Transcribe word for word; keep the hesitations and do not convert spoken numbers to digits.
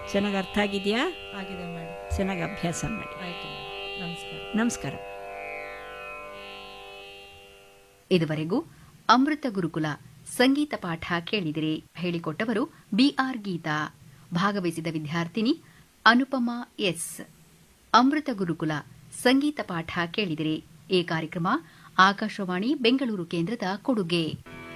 ಚೆನ್ನಾಗಿ ಅರ್ಥ ಆಗಿದೆಯಾ? ಆಗಿದೆ ಮೇಡಮ್. ಚೆನ್ನಾಗಿ ಅಭ್ಯಾಸ ಮಾಡಿ. ಆಯಿತು ಮೇಡಮ್. ನಮಸ್ಕಾರ. ನಮಸ್ಕಾರ. ಇದುವರೆಗೂ ಅಮೃತ ಗುರುಕುಲ ಸಂಗೀತ ಪಾಠ ಕೇಳಿದಿರಿ. ಹೇಳಿಕೊಟ್ಟವರು ಬಿಆರ್ ಗೀತಾ. ಭಾಗವಹಿಸಿದ ವಿದ್ಯಾರ್ಥಿನಿ ಅನುಪಮಾ ಎಸ್. ಅಮೃತ ಗುರುಕುಲ ಸಂಗೀತ ಪಾಠ ಕೇಳಿದಿರಿ. ಈ ಕಾರ್ಯಕ್ರಮ ಆಕಾಶವಾಣಿ ಬೆಂಗಳೂರು ಕೇಂದ್ರದ ಕೊಡುಗೆ.